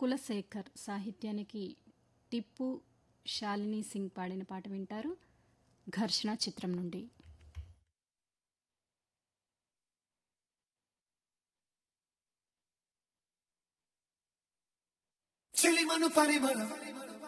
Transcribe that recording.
కులశేఖర్ సాహిత్యానికి టిప్పు శాలిని సింగ్ పాడిన పాట వింటారు. ఘర్షణ చిత్రం నుండి. చెలిమను పరిమళం